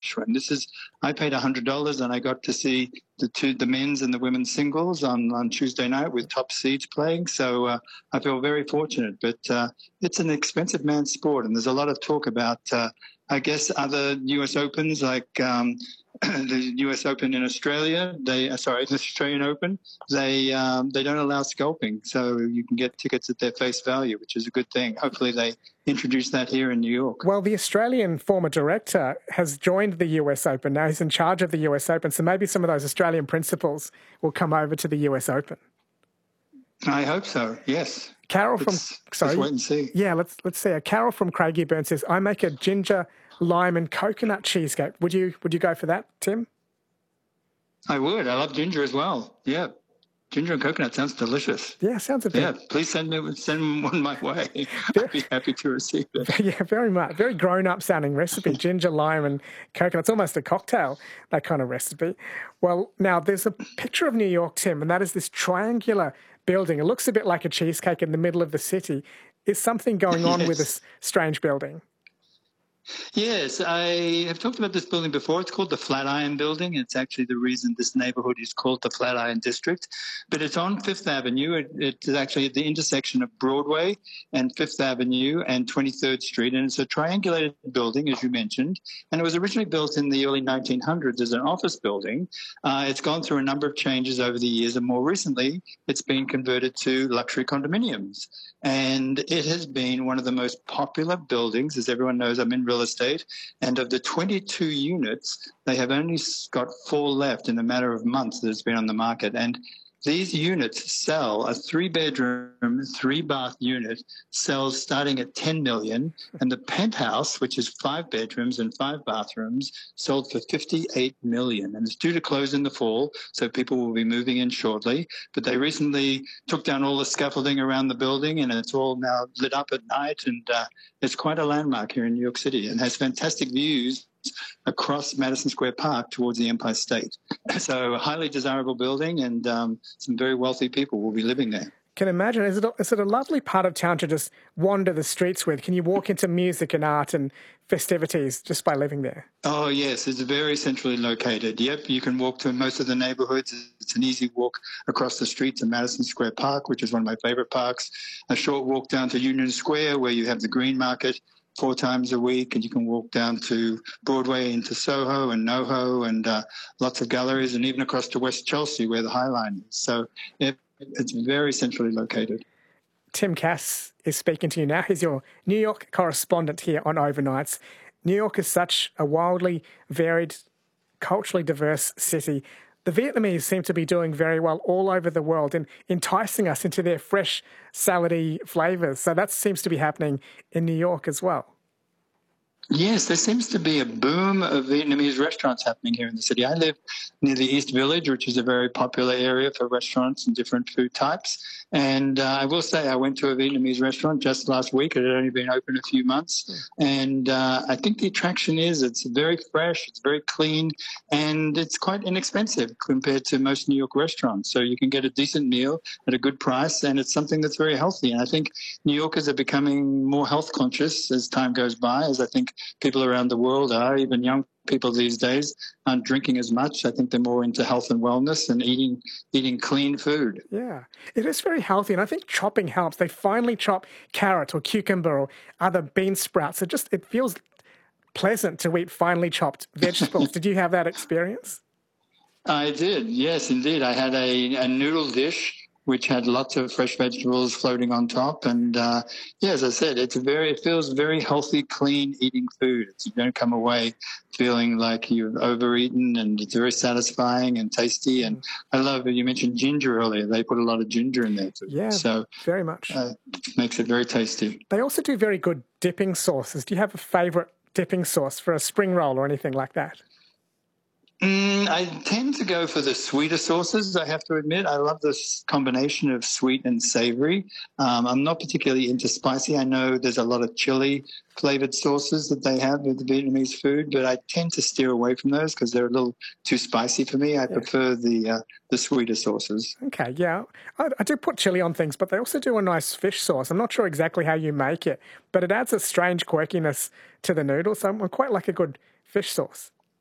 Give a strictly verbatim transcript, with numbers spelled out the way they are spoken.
much. And this is, I paid one hundred dollars and I got to see the two, the men's and the women's singles on, on Tuesday night with top seeds playing. So uh, I feel very fortunate. But uh, it's an expensive man's sport, and there's a lot of talk about, uh, I guess, other U S Opens like um, the U S Open in Australia. They, uh, sorry, the Australian Open. They um, they don't allow scalping, so you can get tickets at their face value, which is a good thing. Hopefully, they introduce that here in New York. Well, the Australian former director has joined the U S Open now. He's in charge of the U S Open, so maybe some of those Australian principles will come over to the U S Open. I hope so. Yes. Carol from let's, sorry, let's wait and see. Yeah, let's let's see. Carol from Craigieburn says, "I make a ginger, lime, and coconut cheesecake." Would you would you go for that, Tim? I would. I love ginger as well. Yeah, ginger and coconut sounds delicious. Yeah, sounds a bit. Yeah, please send me send one my way. I'd be happy to receive it. Yeah, very much. Very grown up sounding recipe. Ginger, lime, and coconut. It's almost a cocktail, that kind of recipe. Well, now there's a picture of New York, Tim, and that is this triangular building. It looks a bit like a cheesecake in the middle of the city. Is something going on yes. with this strange building? Yes, I have talked about this building before. It's called the Flatiron Building. It's actually the reason this neighborhood is called the Flatiron District. But it's on Fifth Avenue. It, it's actually at the intersection of Broadway and Fifth Avenue and twenty-third Street. And it's a triangulated building, as you mentioned. And it was originally built in the early nineteen hundreds as an office building. Uh, it's gone through a number of changes over the years. And more recently, it's been converted to luxury condominiums. And it has been one of the most popular buildings. As everyone knows, I'm in real estate. And of the twenty-two units, they have only got four left in a matter of months that it's been on the market. And these units sell, a three-bedroom, three-bath unit sells starting at ten million dollars, and the penthouse, which is five bedrooms and five bathrooms, sold for fifty-eight million dollars. And it's due to close in the fall, so people will be moving in shortly. But they recently took down all the scaffolding around the building, and it's all now lit up at night, and uh, it's quite a landmark here in New York City and has fantastic views across Madison Square Park towards the Empire State. So a highly desirable building, and um, some very wealthy people will be living there. Can imagine. Is it, a, is it a lovely part of town to just wander the streets with? Can you walk into music and art and festivities just by living there? Oh, yes. It's very centrally located. Yep, you can walk to most of the neighborhoods. It's an easy walk across the street to Madison Square Park, which is one of my favorite parks. A short walk down to Union Square, where you have the Green Market four times a week, and you can walk down to Broadway into Soho and NoHo, and uh, lots of galleries, and even across to West Chelsea where the High Line is. So it, it's very centrally located. Tim Cass is speaking to you now. He's your New York correspondent here on Overnights. New York is such a wildly varied, culturally diverse city. The Vietnamese seem to be doing very well all over the world and enticing us into their fresh, salady flavours. So that seems to be happening in New York as well. Yes, there seems to be a boom of Vietnamese restaurants happening here in the city. I live near the East Village, which is a very popular area for restaurants and different food types. And uh, I will say I went to a Vietnamese restaurant just last week. It had only been open a few months. And uh, I think the attraction is it's very fresh, it's very clean, and it's quite inexpensive compared to most New York restaurants. So you can get a decent meal at a good price, and it's something that's very healthy. And I think New Yorkers are becoming more health conscious as time goes by, as I think people around the world are. Even young people these days aren't drinking as much. I think they're more into health and wellness and eating eating clean food. Yeah, it is very healthy, and I think chopping helps. They finally chop carrot or cucumber or other bean sprouts. It just it feels pleasant to eat finely chopped vegetables. Did you have that experience? I did, yes, indeed. I had a, a noodle dish which had lots of fresh vegetables floating on top. And uh, yeah, as I said, it's a very, it feels very healthy, clean eating food. It's, you don't come away feeling like you've overeaten, and it's very satisfying and tasty. And I love it. You mentioned ginger earlier. They put a lot of ginger in there too. Yeah, so very much. Uh, makes it very tasty. They also do very good dipping sauces. Do you have a favourite dipping sauce for a spring roll or anything like that? Mm, I tend to go for the sweeter sauces, I have to admit. I love this combination of sweet and savory. Um, I'm not particularly into spicy. I know there's a lot of chili flavored sauces that they have with the Vietnamese food, but I tend to steer away from those because they're a little too spicy for me. I yeah. prefer the uh, the sweeter sauces. Okay, yeah. I, I do put chili on things, but they also do a nice fish sauce. I'm not sure exactly how you make it, but it adds a strange quirkiness to the noodles. So I quite like a good fish sauce.